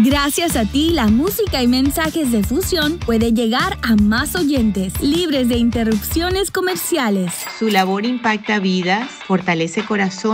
Gracias a ti, la música y mensajes de Fusión puede llegar a más oyentes, libres de interrupciones comerciales. Su labor impacta vidas, fortalece corazones